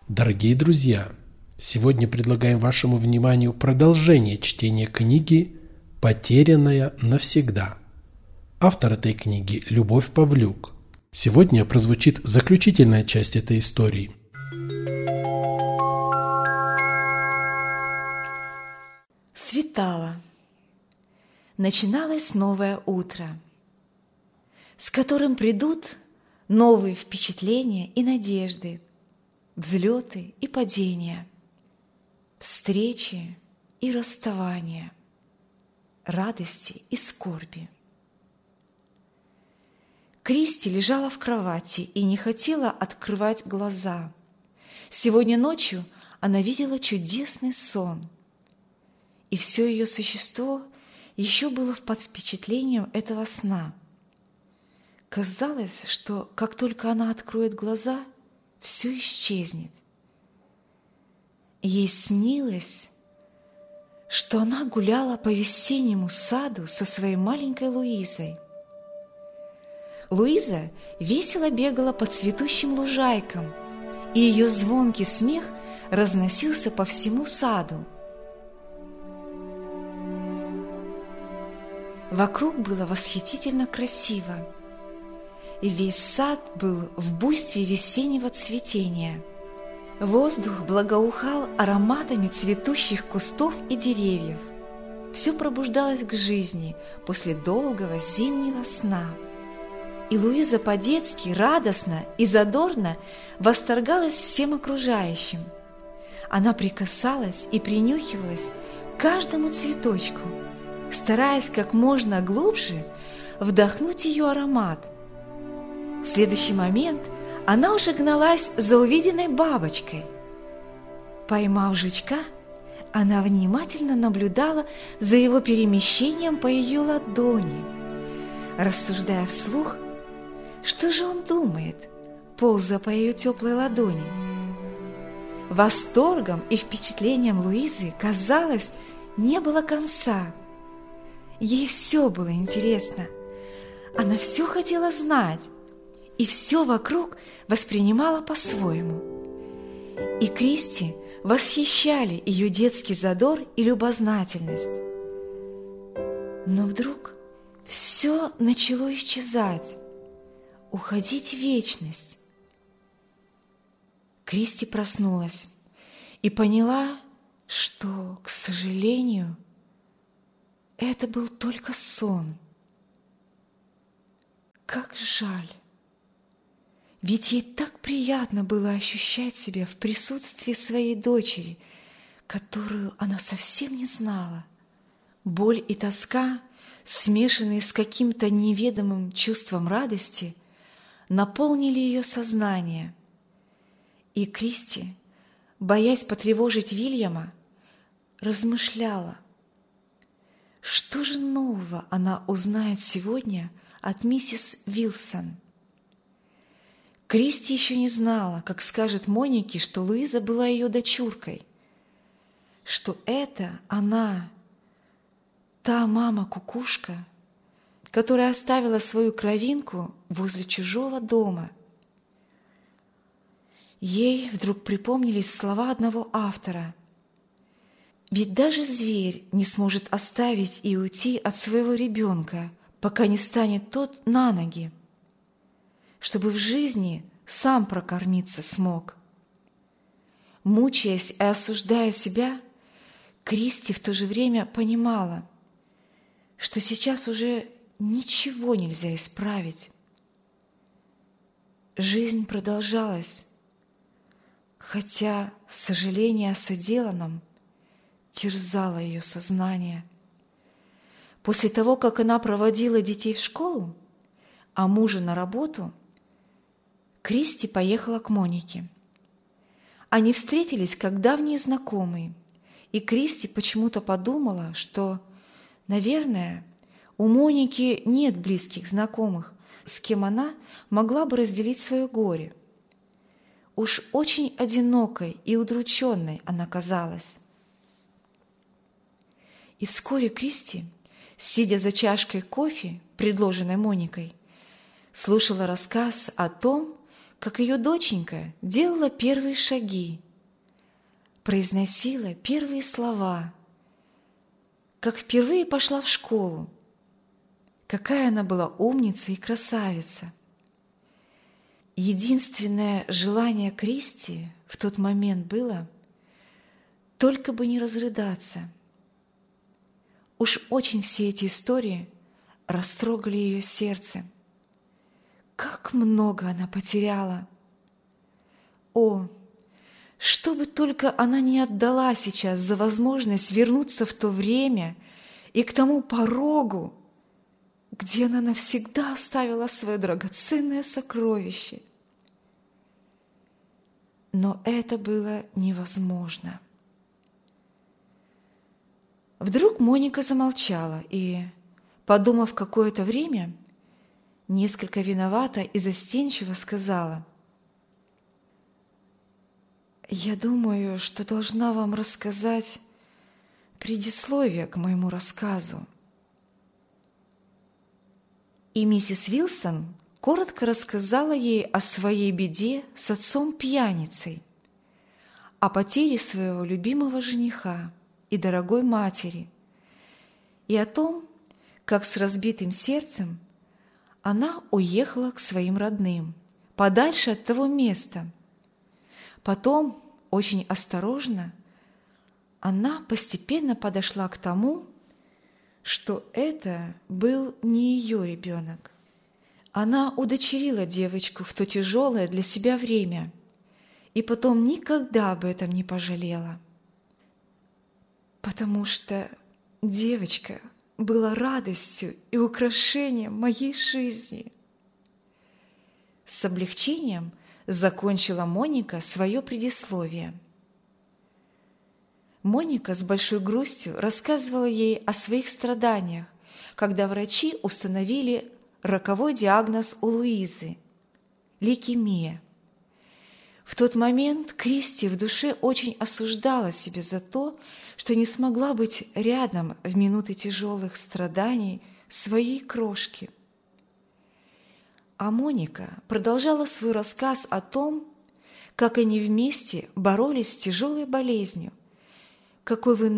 Дорогие друзья, сегодня предлагаем вашему вниманию продолжение чтения книги «Потерянная навсегда». Автор этой книги – Любовь Павлюк. Сегодня прозвучит заключительная часть этой истории. Светало. Начиналось новое утро, с которым придут новые впечатления и надежды, взлеты и падения, встречи и расставания, радости и скорби. Кристи лежала в кровати и не хотела открывать глаза. Сегодня ночью она видела чудесный сон, и все ее существо еще было под впечатлением этого сна. Казалось, что как только она откроет глаза, все исчезнет. Ей снилось, что она гуляла по весеннему саду со своей маленькой Луизой. Луиза весело бегала по цветущим лужайкам, и ее звонкий смех разносился по всему саду. Вокруг было восхитительно красиво, и весь сад был в буйстве весеннего цветения. Воздух благоухал ароматами цветущих кустов и деревьев. Все пробуждалось к жизни после долгого зимнего сна. И Луиза по-детски, радостно и задорно восторгалась всем окружающим. Она прикасалась и принюхивалась к каждому цветочку, стараясь как можно глубже вдохнуть ее аромат. В следующий момент она уже гналась за увиденной бабочкой. Поймав жучка, она внимательно наблюдала за его перемещением по ее ладони, рассуждая вслух, что же он думает, ползая по ее теплой ладони. Восторгом и впечатлением Луизы, казалось, не было конца. Ей все было интересно. Она все хотела знать, и все вокруг воспринимала по-своему. И Кристи восхищали ее детский задор и любознательность. Но вдруг все начало исчезать, уходить в вечность. Кристи проснулась и поняла, что, к сожалению, это был только сон. Как жаль! Ведь ей так приятно было ощущать себя в присутствии своей дочери, которую она совсем не знала. Боль и тоска, смешанные с каким-то неведомым чувством радости, наполнили ее сознание. И Кристи, боясь потревожить Вильяма, размышляла, что же нового она узнает сегодня от миссис Вилсон. Кристи еще не знала, как скажет Монике, что Луиза была ее дочуркой, что это она, та мама-кукушка, которая оставила свою кровинку возле чужого дома. Ей вдруг припомнились слова одного автора: «Ведь даже зверь не сможет оставить и уйти от своего ребенка, пока не станет тот на ноги, чтобы в жизни сам прокормиться смог». Мучаясь и осуждая себя, Кристи в то же время понимала, что сейчас уже ничего нельзя исправить. Жизнь продолжалась, хотя сожаление о содеянном терзало ее сознание. После того, как она проводила детей в школу, а мужа на работу, Кристи поехала к Монике. Они встретились как давние знакомые, и Кристи почему-то подумала, что, наверное, у Моники нет близких знакомых, с кем она могла бы разделить свое горе. Уж очень одинокой и удрученной она казалась. И вскоре Кристи, сидя за чашкой кофе, предложенной Моникой, слушала рассказ о том, как ее доченька делала первые шаги, произносила первые слова, как впервые пошла в школу. Какая она была умница и красавица! Единственное желание Кристи в тот момент было только бы не разрыдаться. Уж очень все эти истории растрогали ее сердце. Как много она потеряла! О, что бы только она не отдала сейчас за возможность вернуться в то время и к тому порогу, где она навсегда оставила свое драгоценное сокровище. Но это было невозможно. Вдруг Моника замолчала и, подумав какое-то время, несколько виновато и застенчиво сказала: «Я думаю, что должна вам рассказать предисловие к моему рассказу». И миссис Вилсон коротко рассказала ей о своей беде с отцом-пьяницей, о потере своего любимого жениха и дорогой матери, и о том, как с разбитым сердцем она уехала к своим родным, подальше от того места. Потом, очень осторожно, она постепенно подошла к тому, что это был не ее ребенок. Она удочерила девочку в то тяжелое для себя время и потом никогда об этом не пожалела, потому что девочка была радостью и украшением моей жизни. С облегчением закончила Моника свое предисловие. Моника с большой грустью рассказывала ей о своих страданиях, когда врачи установили роковой диагноз у Луизы – лейкемия. В тот момент Кристи в душе очень осуждала себя за то, что не смогла быть рядом в минуты тяжелых страданий своей крошки. А Моника продолжала свой рассказ о том, как они вместе боролись с тяжелой болезнью, какой